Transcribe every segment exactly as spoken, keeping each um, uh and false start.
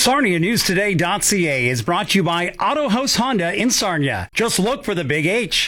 Sarnia News Today dot C A is brought to you by Auto House Honda in Sarnia. Just look for the big H.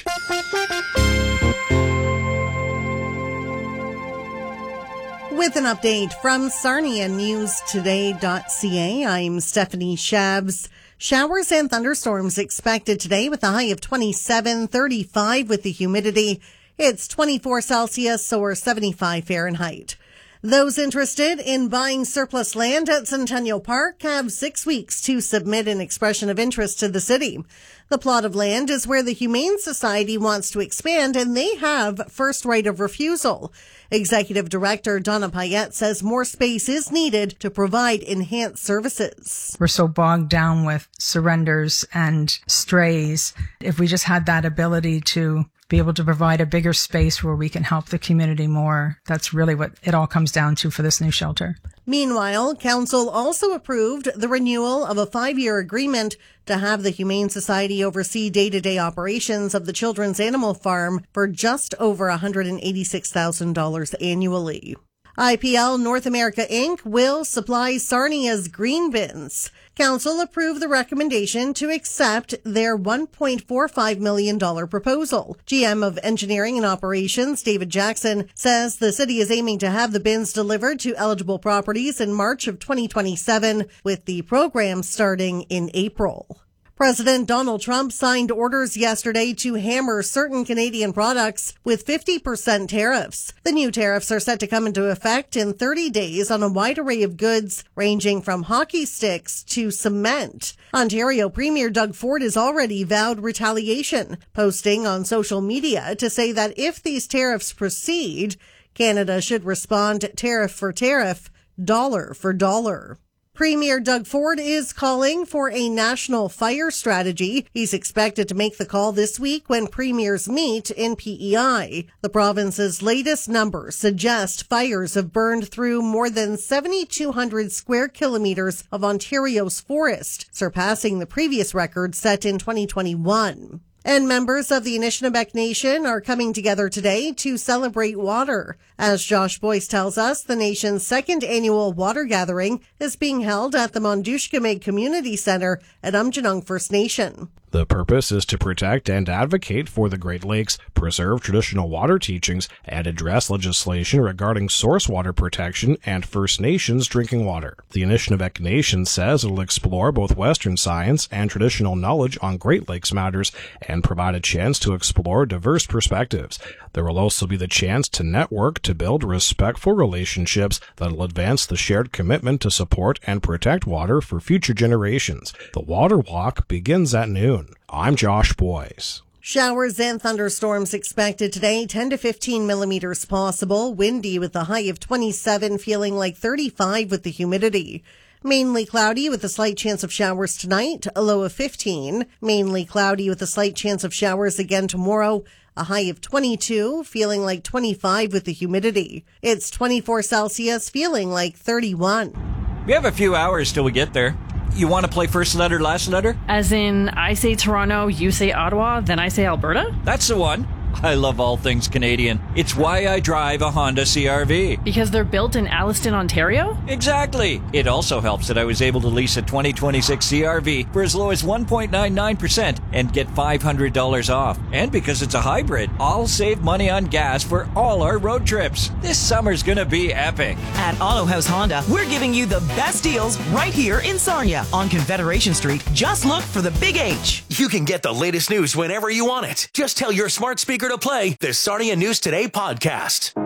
With an update from Sarnia News Today dot C A, I'm Stephanie Shabs. Showers and thunderstorms expected today with a high of twenty-seven, thirty-five with the humidity. It's twenty-four Celsius or seventy-five Fahrenheit. Those interested in buying surplus land at Centennial Park have six weeks to submit an expression of interest to the city. The plot of land is where the Humane Society wants to expand, and they have first right of refusal. Executive Director Donna Payette says more space is needed to provide enhanced services. We're so bogged down with surrenders and strays. If we just had that ability to be able to provide a bigger space where we can help the community more, that's really what it all comes down to for this new shelter. Meanwhile, Council also approved the renewal of a five-year agreement to have the Humane Society oversee day-to-day operations of the Children's Animal Farm for just over one hundred eighty-six thousand dollars annually. I P L North America Incorporated will supply Sarnia's green bins. Council approved the recommendation to accept their one point four five million dollars proposal. G M of Engineering and Operations, David Jackson, says the city is aiming to have the bins delivered to eligible properties in March of twenty twenty-seven, with the program starting in April. President Donald Trump signed orders yesterday to hammer certain Canadian products with fifty percent tariffs. The new tariffs are set to come into effect in thirty days on a wide array of goods, ranging from hockey sticks to cement. Ontario Premier Doug Ford has already vowed retaliation, posting on social media to say that if these tariffs proceed, Canada should respond tariff for tariff, dollar for dollar. Premier Doug Ford is calling for a national fire strategy. He's expected to make the call this week when premiers meet in P E I. The province's latest numbers suggest fires have burned through more than seven thousand two hundred square kilometers of Ontario's forest, surpassing the previous record set in twenty twenty-one. And members of the Anishinaabe Nation are coming together today to celebrate water. As Josh Boyce tells us, the nation's second annual water gathering is being held at the Mondushkamig Community Center at Umjanung First Nation. The purpose is to protect and advocate for the Great Lakes, preserve traditional water teachings, and address legislation regarding source water protection and First Nations drinking water. The Anishinaabe Nation says it will explore both Western science and traditional knowledge on Great Lakes matters and provide a chance to explore diverse perspectives. There will also be the chance to network to build respectful relationships that will advance the shared commitment to support and protect water for future generations. The Water Walk begins at noon. I'm Josh Boyce. Showers and thunderstorms expected today, ten to fifteen millimeters possible. Windy with a high of twenty-seven, feeling like thirty-five with the humidity. Mainly cloudy with a slight chance of showers tonight, a low of fifteen. Mainly cloudy with a slight chance of showers again tomorrow, a high of twenty-two, feeling like twenty-five with the humidity. It's twenty-four Celsius, feeling like thirty-one. We have a few hours till we get there. You want to play first letter, last letter? As in, I say Toronto, you say Ottawa, then I say Alberta? That's the one. I love all things Canadian. It's why I drive a Honda C R V. Because they're built in Alliston, Ontario? Exactly. It also helps that I was able to lease a twenty twenty-six C R V for as low as one point nine nine percent and get five hundred dollars off. And because it's a hybrid, I'll save money on gas for all our road trips. This summer's gonna be epic. At Auto House Honda, we're giving you the best deals right here in Sarnia on Confederation Street. Just look for the Big H. You can get the latest news whenever you want it. Just tell your smart speaker to play the Sarnia News Today podcast.